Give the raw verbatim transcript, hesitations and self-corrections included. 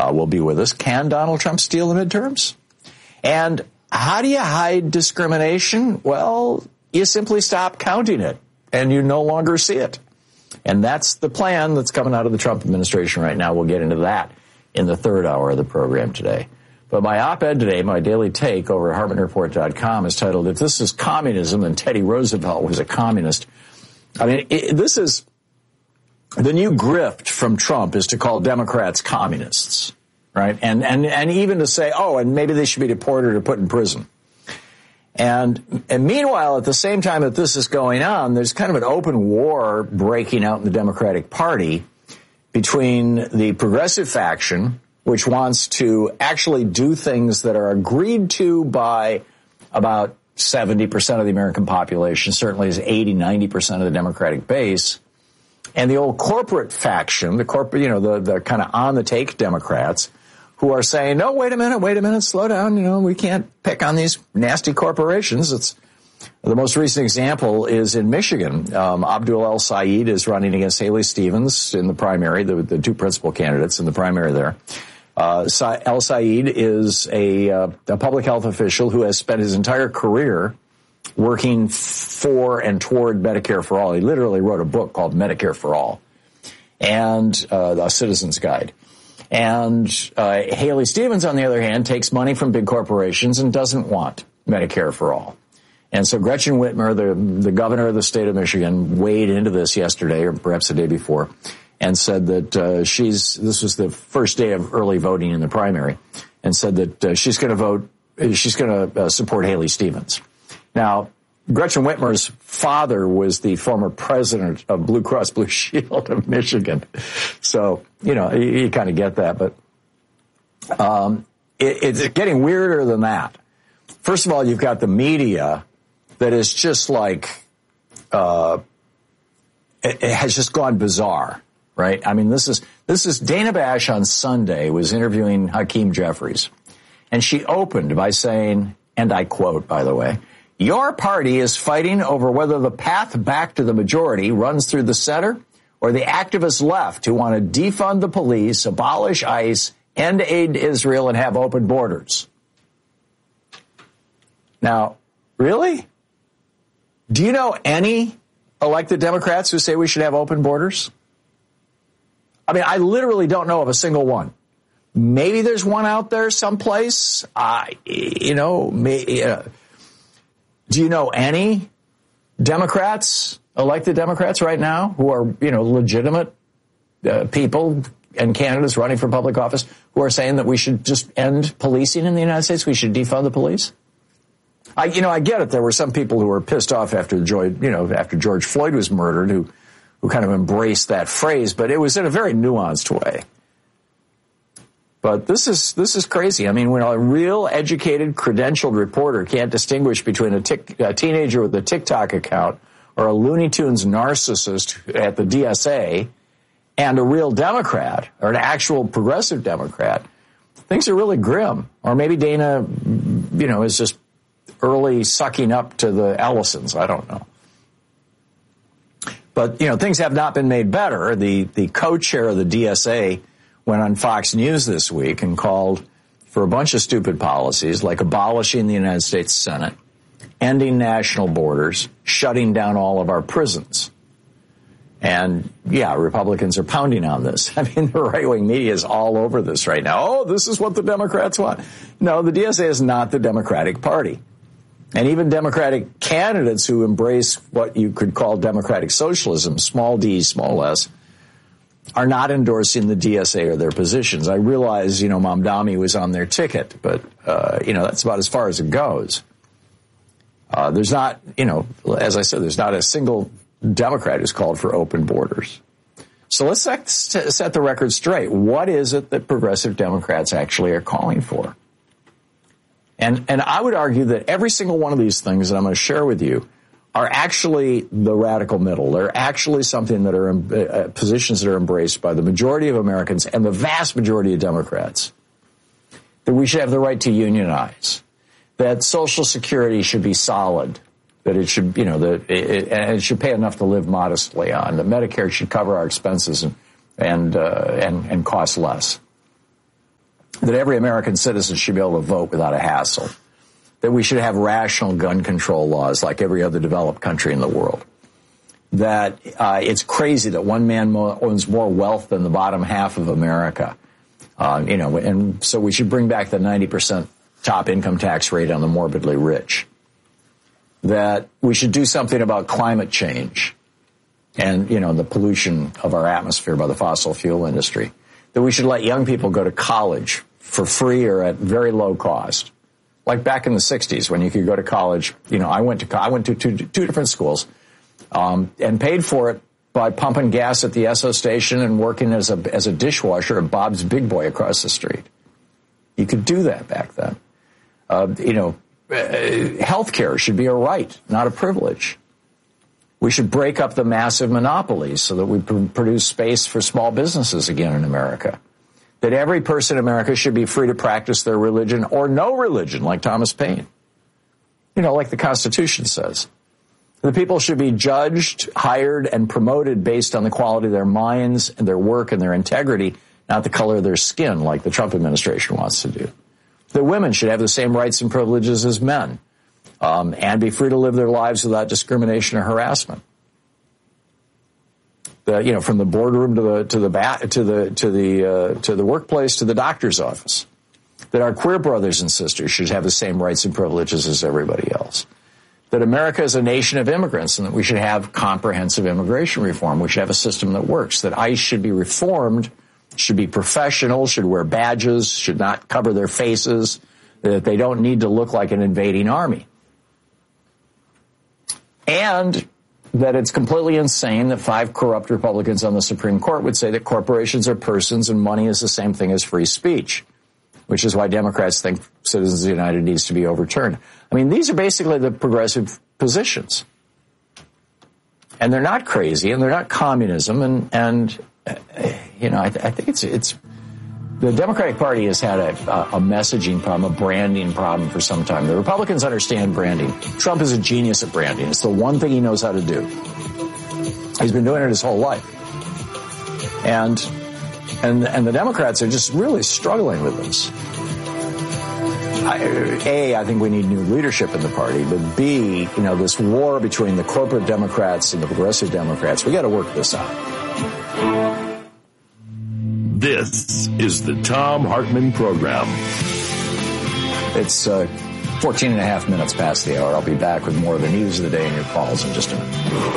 uh, will be with us. Can Donald Trump steal the midterms? And how do you hide discrimination? Well, you simply stop counting it, and you no longer see it. And that's the plan that's coming out of the Trump administration right now. We'll get into that in the third hour of the program today. But my op-ed today, my daily take over at Hartmann Report dot com is titled, "If This Is Communism, Then Teddy Roosevelt Was a Communist." I mean, it, this is the new grift from Trump is to call Democrats communists, right? And, and, and even to say, oh, and maybe they should be deported or put in prison. And, and meanwhile, at the same time that this is going on, there's kind of an open war breaking out in the Democratic Party between the progressive faction, which wants to actually do things that are agreed to by about seventy percent of the American population, certainly is eighty, ninety percent of the Democratic base, and the old corporate faction, the corporate, you know, the, the kind of on-the-take Democrats, who are saying, no, wait a minute, wait a minute, slow down, you know, we can't pick on these nasty corporations. It's the most recent example is in Michigan. Um, Abdul El Sayed is running against Haley Stevens in the primary, the, the two principal candidates in the primary there. Uh, El Sayed is a, uh, a public health official who has spent his entire career working for and toward Medicare for All. He literally wrote a book called Medicare for All and uh, a Citizen's Guide. And uh, Haley Stevens, on the other hand, takes money from big corporations and doesn't want Medicare for All. And so Gretchen Whitmer, the, the governor of the state of Michigan, weighed into this yesterday or perhaps the day before and said that uh, she's, this was the first day of early voting in the primary, and said that uh, she's going to vote, she's going to uh, support Haley Stevens. Now, Gretchen Whitmer's father was the former president of Blue Cross Blue Shield of Michigan. So, you know, you, you kind of get that. But um, it, it's getting weirder than that. First of all, you've got the media that is just like, uh, it, it has just gone bizarre, right? I mean, this is, this is Dana Bash on Sunday was interviewing Hakeem Jeffries. And she opened by saying, and I quote, by the way, "Your party is fighting over whether the path back to the majority runs through the center or the activist left who want to defund the police, abolish ICE, end aid to Israel, and have open borders." Now, really? Do you know any elected Democrats who say we should have open borders? I mean, I literally don't know of a single one. Maybe there's one out there someplace. Uh, you know, may, uh, do you know any Democrats, elected Democrats right now who are, you know, legitimate uh, people and candidates running for public office who are saying that we should just end policing in the United States? We should defund the police? I, you know, I get it. There were some people who were pissed off after George, you know, after George Floyd was murdered who, who kind of embraced that phrase, but it was in a very nuanced way. But this is this is crazy. I mean, when a real educated, credentialed reporter can't distinguish between a, tic, a teenager with a TikTok account or a Looney Tunes narcissist at the D S A and a real Democrat or an actual progressive Democrat, things are really grim. Or maybe Dana, you know, is just early sucking up to the Ellisons. I don't know. But, you know, things have not been made better. The, the co-chair of the D S A went on Fox News this week and called for a bunch of stupid policies like abolishing the United States Senate, ending national borders, shutting down all of our prisons. And, yeah, Republicans are pounding on this. I mean, the right-wing media is all over this right now. Oh, this is what the Democrats want. No, the D S A is not the Democratic Party. And even Democratic candidates who embrace what you could call democratic socialism, small d, small s, are not endorsing the D S A or their positions. I realize, you know, Mamdani was on their ticket, but, uh, you know, that's about as far as it goes. Uh, there's not, you know, as I said, there's not a single Democrat who's called for open borders. So let's set, set the record straight. What is it that progressive Democrats actually are calling for? And, and I would argue that every single one of these things that I'm going to share with you are actually the radical middle. They're actually something that are uh, positions that are embraced by the majority of Americans and the vast majority of Democrats. That we should have the right to unionize, that Social Security should be solid, that it should, you know, that it, it, it should pay enough to live modestly on, that Medicare should cover our expenses and and uh, and, and cost less. that every American citizen should be able to vote without a hassle, that we should have rational gun control laws like every other developed country in the world, that uh, it's crazy that one man mo- owns more wealth than the bottom half of America. Uh, you know, and so we should bring back the ninety percent top income tax rate on the morbidly rich. That we should do something about climate change and, you know, the pollution of our atmosphere by the fossil fuel industry. That we should let young people go to college for free or at very low cost. Like back in the sixties when you could go to college. You know, I went to, I went to two, two different schools, um, and paid for it by pumping gas at the Esso station and working as a, as a dishwasher at Bob's Big Boy across the street. You could do that back then. Uh, you know, uh, health care should be a right, not a privilege. We should break up the massive monopolies so that we pr- produce space for small businesses again in America. That every person in America should be free to practice their religion or no religion, like Thomas Paine. You know, like the Constitution says. The people should be judged, hired, and promoted based on the quality of their minds and their work and their integrity, not the color of their skin, like the Trump administration wants to do. The women should have the same rights and privileges as men, um, and be free to live their lives without discrimination or harassment. The, you know, from the boardroom to the to the ba- to the to the uh, to the workplace to the doctor's office. That our queer brothers and sisters should have the same rights and privileges as everybody else. That America is a nation of immigrants and that we should have comprehensive immigration reform. We should have a system that works. That ICE should be reformed, should be professional, should wear badges, should not cover their faces, that they don't need to look like an invading army. And that it's completely insane that five corrupt Republicans on the Supreme Court would say that corporations are persons and money is the same thing as free speech, which is why Democrats think Citizens United needs to be overturned. I mean, these are basically the progressive positions. And they're not crazy, and they're not communism, and, and uh, you know, I, th- I think it's, it's, the Democratic Party has had a, a messaging problem, a branding problem for some time. The Republicans understand branding. Trump is a genius at branding. It's the one thing he knows how to do. He's been doing it his whole life. And, and, and the Democrats are just really struggling with this. I, A, I think we need new leadership in the party, but B, you know, this war between the corporate Democrats and the progressive Democrats, we got to work this out. This is the Thom Hartmann Program. It's uh, fourteen and a half minutes past the hour. I'll be back with more of the news of the day and your calls in just a minute.